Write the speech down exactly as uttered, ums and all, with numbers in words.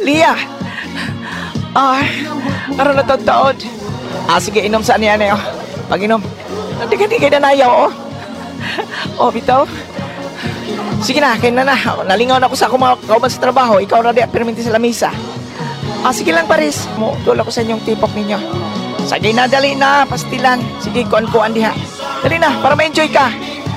Lia! Ah, aron na taon. Ah, sige, inom saan yan eh, oh. Pag-inom. Hindi ka, di kayo nanayaw, oh. Oh, bitaw. Sige na, kain na na. Nalingaw na ako sa akong mga kauban sa trabaho. Ikaw na di, perminti sa lamisa. Ah, sige lang, Paris. Mo, doon ako sa inyong tipok ninyo. Sige na, dali na, pastilan. Sige, kuan-kuan diha. Dali na, para ma-enjoy ka.